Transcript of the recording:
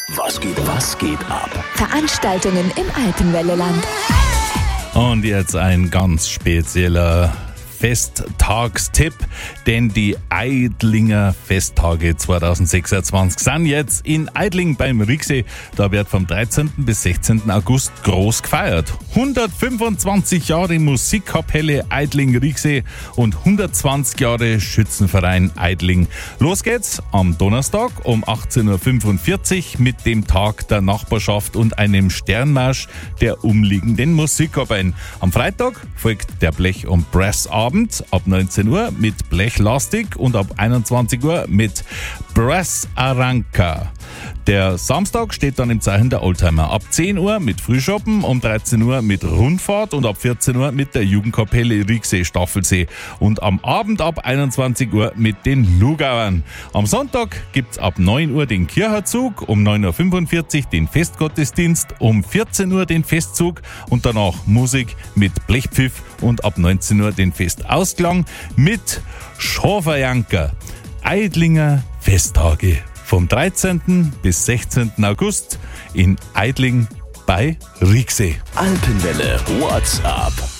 Was geht ab? Veranstaltungen im Alpenwelleland. Und jetzt ein ganz spezieller Festtagstipp, denn die Eidlinger Festtage 2026 sind jetzt in Eidling beim Rieksee. Da wird vom 13. bis 16. August groß gefeiert. 125 Jahre Musikkapelle Eidling-Rieksee und 120 Jahre Schützenverein Eidling. Los geht's am Donnerstag um 18.45 Uhr mit dem Tag der Nachbarschaft und einem Sternmarsch der umliegenden Musikkapellen. Am Freitag folgt der Blech- und Brassabend ab 19 Uhr mit Blechlastig und ab 21 Uhr mit Brass Aranka. Der Samstag steht dann im Zeichen der Oldtimer. Ab 10 Uhr mit Frühschoppen, um 13 Uhr mit Rundfahrt und ab 14 Uhr mit der Jugendkapelle Rieksee Staffelsee. Und am Abend ab 21 Uhr mit den Lugauern. Am Sonntag gibt's ab 9 Uhr den Kircherzug, um 9.45 Uhr den Festgottesdienst, um 14 Uhr den Festzug und danach Musik mit Blechpfiff und ab 19 Uhr den Festausklang mit Schoferjanker. Eidlinger Festtage vom 13. bis 16. August in Eidling bei Rieksee. Alpenwelle WhatsApp